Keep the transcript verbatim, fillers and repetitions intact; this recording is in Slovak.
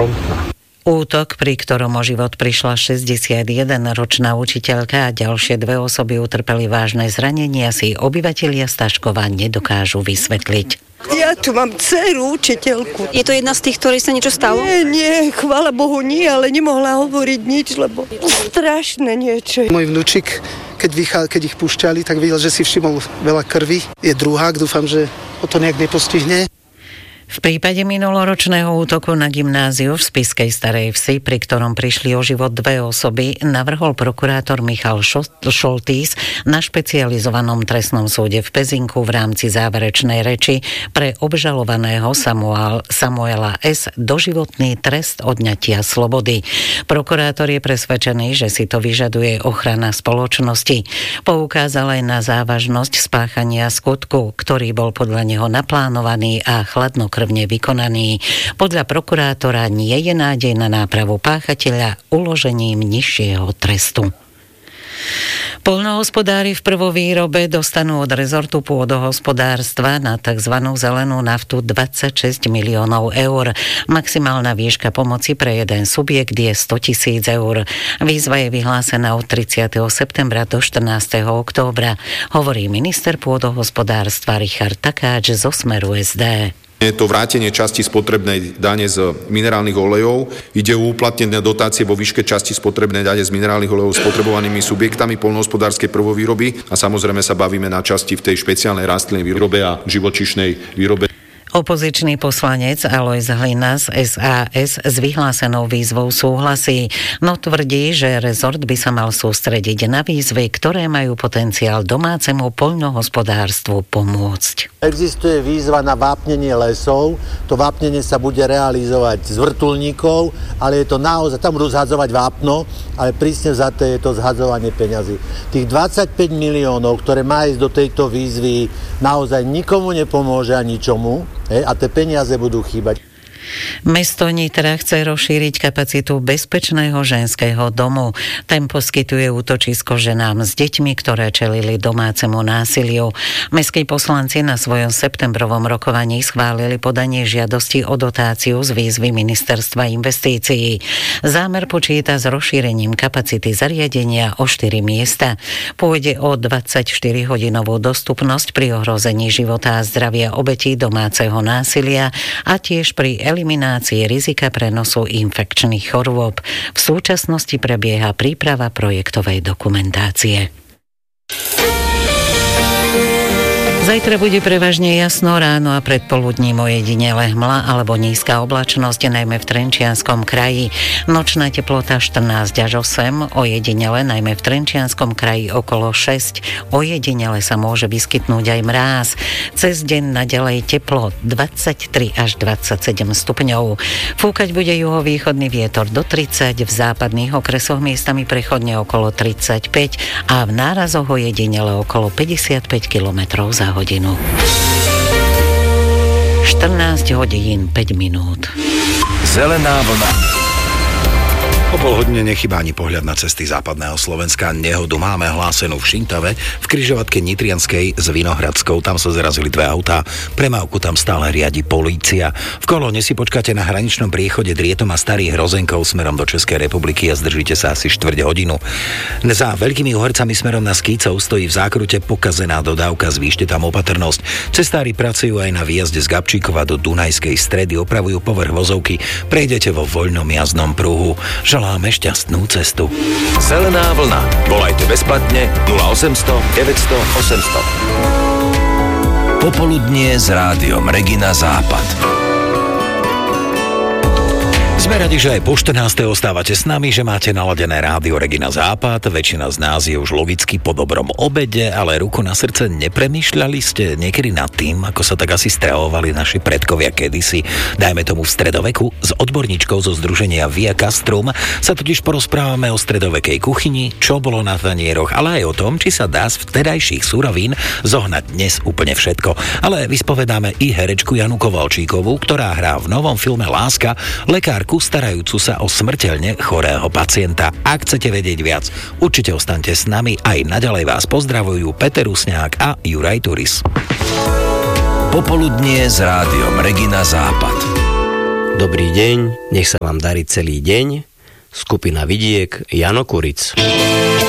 promptná. Útok, pri ktorom o život prišla šesťdesiatjedenročná učiteľka a ďalšie dve osoby utrpeli vážne zranenia, si obyvatelia Staškova nedokážu vysvetliť. Ja tu mám dceru, učiteľku. Je to jedna z tých, ktorej sa niečo stalo? Nie, nie, chvála Bohu nie, ale nemohla hovoriť nič, lebo strašné niečo. Môj vnúčik, keď, vychá, keď ich púšťali, tak videl, že si všimol veľa krvi. Je druhák, dúfam, že ho to nejak nepostihne. V prípade minuloročného útoku na gymnáziu v Spišskej Starej Vsi, pri ktorom prišli o život dve osoby, navrhol prokurátor Michal Šoltís na špecializovanom trestnom súde v Pezinku v rámci záverečnej reči pre obžalovaného Samuel, Samuela S. doživotný trest odňatia slobody. Prokurátor je presvedčený, že si to vyžaduje ochrana spoločnosti. Poukázal aj na závažnosť spáchania skutku, ktorý bol podľa neho naplánovaný a chladnokrvný vykonaný. Podľa prokurátora nie je nádej na nápravu páchateľa uložením nižšieho trestu. Poľnohospodári v prvovýrobe dostanú od rezortu pôdohospodárstva na tzv. Zelenú naftu dvadsaťšesť miliónov eur. Maximálna výška pomoci pre jeden subjekt je stotisíc eur. Výzva je vyhlásená od tridsiateho septembra do štrnásteho októbra, hovorí minister pôdohospodárstva Richard Takáč zo Smeru es dé. Je to vrátenie časti spotrebnej dane z minerálnych olejov. Ide o uplatnené dotácie vo výške časti spotrebnej dane z minerálnych olejov spotrebovanými subjektami poľnohospodárskej prvovýroby a samozrejme sa bavíme na časti v tej špeciálnej rastlinnej výrobe a živočíšnej výrobe. Opozičný poslanec Alojz Hlina z es a es s vyhlásenou výzvou súhlasí, no tvrdí, že rezort by sa mal sústrediť na výzvy, ktoré majú potenciál domácemu poľnohospodárstvu pomôcť. Existuje výzva na vápnenie lesov, to vápnenie sa bude realizovať z vrtuľníkov, ale je to naozaj, tam budú zhadzovať vápno, ale prísne vzaté je to zhadzovanie peňazí. Tých dvadsaťpäť miliónov, ktoré má ísť do tejto výzvy, naozaj nikomu nepomôže a ničomu. Hej, a tie peniaze budú chýbať. Mesto Nitra chce rozšíriť kapacitu bezpečného ženského domu. Ten poskytuje útočisko ženám s deťmi, ktoré čelili domácemu násiliu. Mestskí poslanci na svojom septembrovom rokovaní schválili podanie žiadosti o dotáciu z výzvy Ministerstva investícií. Zámer počíta s rozšírením kapacity zariadenia o štyri miesta. Pôjde o dvadsaťštyrihodinovú dostupnosť pri ohrození života a zdravia obetí domáceho násilia a tiež pri eliminácii rizika prenosu infekčných chorôb. V súčasnosti prebieha príprava projektovej dokumentácie. Zajtra bude prevažne jasno, ráno a predpoludním ojedinele hmla alebo nízka oblačnosť, najmä v Trenčianskom kraji. Nočná teplota štrnásť až osem, ojedinele najmä v Trenčianskom kraji okolo šesť. Ojedinele sa môže vyskytnúť aj mráz. Cez deň naďalej teplo dvadsaťtri až dvadsaťsedem stupňov. Fúkať bude juhovýchodný vietor do tridsať, v západných okresoch miestami prechodne okolo tridsaťpäť a v nárazoch ojedinele okolo päťdesiatpäť kilometrov za hodinu. štrnásť hodín päť minút. Zelená vlna. O pol hodine nechybá ani pohľad na cesty západného Slovenska. Nehodu máme hlásenú v Šintave, v križovatke Nitrianskej s Vinohradskou. Tam sa zrazili dve autá. Premávku tam stále riadi polícia. V kolóne si počkáte na hraničnom priechode Drietom a Starých Hrozenkov smerom do Českej republiky a zdržíte sa asi štvrť hodinu. Za Veľkými Uhorcami smerom na Skýcov stojí v zákrute pokazená dodávka, zvýšte tam opatrnosť. Cestári pracujú aj na výjazde z Gabčíkova do Dunajskej Stredy, opravujú povrch vozovky. Prejdete vo voľnom jazdnom pruhu. Želáme šťastnú cestu. Zelená vlna. Volajte bezplatne nula osemsto deväťsto osemsto. Popoludnie s rádiom Regina Západ. Sme radi, že aj po štrnástej ostávate s nami, že máte naladené rádio Regina Západ. Väčšina z nás je už logicky po dobrom obede, ale ruku na srdce, nepremýšľali ste niekedy nad tým, ako sa tak asi stravovali naši predkovia kedysi, dajme tomu v stredoveku? S odborníčkou zo združenia Via Castrum sa totiž porozprávame o stredovekej kuchyni, čo bolo na tanieroch, ale aj o tom, či sa dá z vtedajších surovín zohnať dnes úplne všetko. Ale vyspovedáme i herečku Janu Kovalčíkovú, ktorá hrá v novom filme Láska lekárku starajúcu sa o smrteľne chorého pacienta. Ak chcete vedieť viac, určite ostaňte s nami. Aj naďalej vás pozdravujú Peter Rusňák a Juraj Turis. Popoludnie s rádiom Regina Západ. Dobrý deň, nech sa vám darí celý deň. Skupina Vidiek, Jano Kuric.